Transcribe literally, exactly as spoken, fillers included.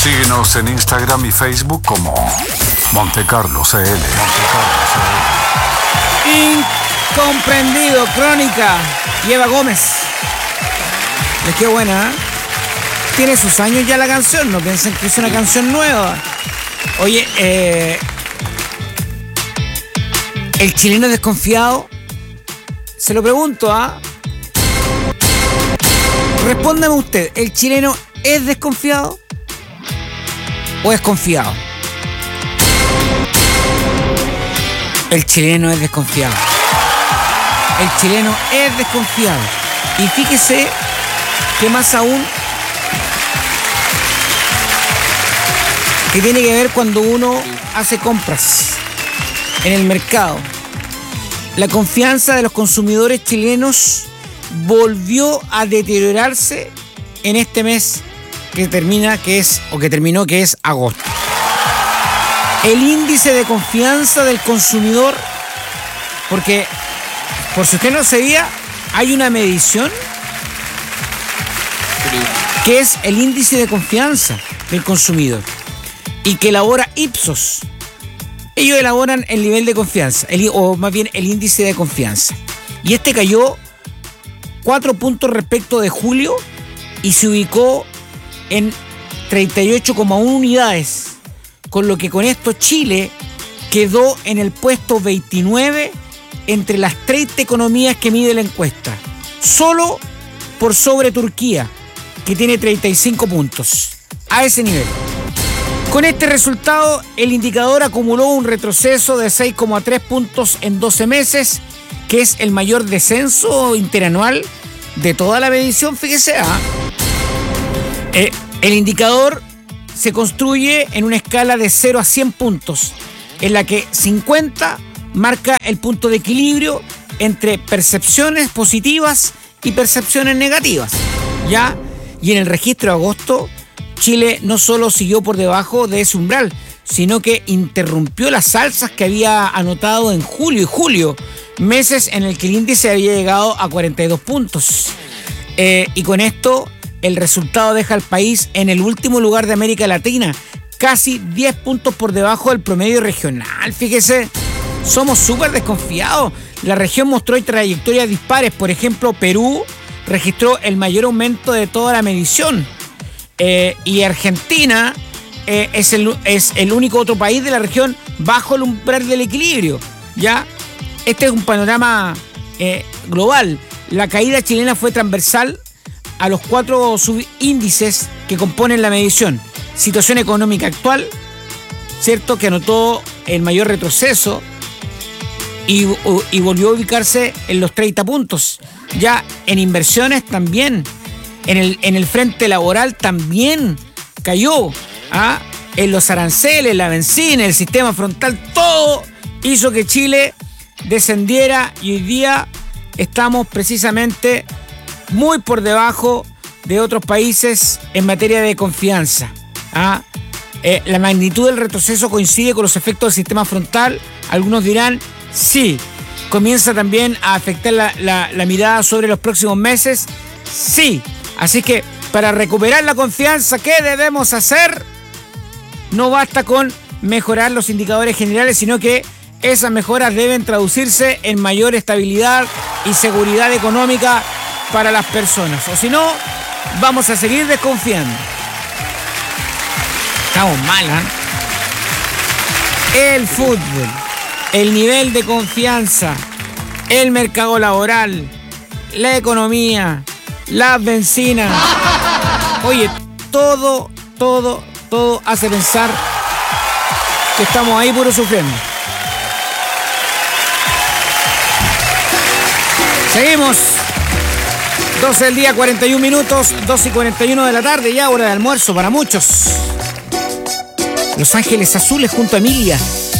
Síguenos en Instagram y Facebook como Montecarlo C L. Montecarlo C L. Incomprendido, Crónica. Y Eva Gómez. Es que buena, ¿eh? Tiene sus años ya la canción, no piensen que es una canción nueva. Oye, eh, el chileno desconfiado, se lo pregunto, ¿ah? ¿eh? Respóndame usted, ¿el chileno es desconfiado o es confiado? El chileno es desconfiado. El chileno es desconfiado. Y fíjese que más aún que tiene que ver cuando uno hace compras en el mercado. La confianza de los consumidores chilenos volvió a deteriorarse en este mes que termina, que es, o que terminó, que es agosto. El índice de confianza del consumidor, porque, por si usted no sabía, hay una medición que es el índice de confianza del consumidor y que elabora Ipsos. Ellos elaboran el nivel de confianza, el, o más bien el índice de confianza. Y este cayó cuatro puntos respecto de julio y se ubicó en treinta y ocho coma uno unidades, con lo que con esto Chile quedó en el puesto veintinueve entre las treinta economías que mide la encuesta, solo por sobre Turquía, que tiene treinta y cinco puntos, a ese nivel. Con este resultado, el indicador acumuló un retroceso de seis coma tres puntos en doce meses, que es el mayor descenso interanual de toda la medición, fíjese. ¿ah? Eh, el indicador se construye en una escala de cero a cien puntos, en la que cincuenta marca el punto de equilibrio entre percepciones positivas y percepciones negativas, ¿ya? Y en el registro de agosto, Chile no solo siguió por debajo de ese umbral, sino que interrumpió las alzas que había anotado en julio y julio, meses en el que el índice había llegado a cuarenta y dos puntos. Eh, y con esto, el resultado deja al país en el último lugar de América Latina, casi diez puntos por debajo del promedio regional. Fíjese, somos súper desconfiados. La región mostró trayectorias dispares. Por ejemplo, Perú registró el mayor aumento de toda la medición. Eh, y Argentina eh, es, el, es el único otro país de la región bajo el umbral del equilibrio, ¿ya? Este es un panorama eh, global. La caída chilena fue transversal a los cuatro subíndices que componen la medición. Situación económica actual, ¿cierto?, que anotó el mayor retroceso y, y volvió a ubicarse en los treinta puntos. Ya en inversiones también. En el, en el frente laboral también cayó. ¿ah? En los aranceles, la benzina, el sistema frontal, todo hizo que Chile descendiera y hoy día estamos precisamente muy por debajo de otros países en materia de confianza. ¿ah? Eh, la magnitud del retroceso coincide con los efectos del sistema frontal. Algunos dirán, sí. ¿Comienza también a afectar la, la, la mirada sobre los próximos meses? Sí. Así que para recuperar la confianza, ¿qué debemos hacer? No basta con mejorar los indicadores generales, sino que esas mejoras deben traducirse en mayor estabilidad y seguridad económica para las personas. O si no, vamos a seguir desconfiando. Estamos mal, ¿eh? El fútbol, el nivel de confianza, el mercado laboral, la economía, las bencinas. Oye, todo, todo, todo hace pensar que estamos ahí puro sufriendo. Seguimos. doce del día, cuarenta y un minutos, doce y cuarenta y uno de la tarde, ya hora de almuerzo para muchos. Los Ángeles Azules junto a Emilia.